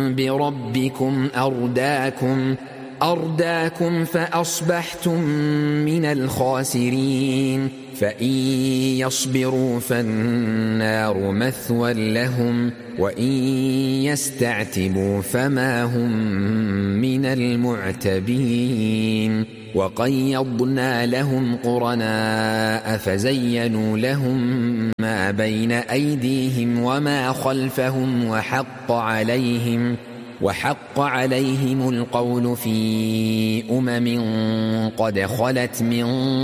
بربكم أرداكم فأصبحتم من الخاسرين فإن يصبروا فالنار مثوى لهم وإن يستعتبوا فما هم من المعتبين وقيضنا لهم قرناء فزينوا لهم ما بين أيديهم وما خلفهم وحق عليهم القول في قد خلت من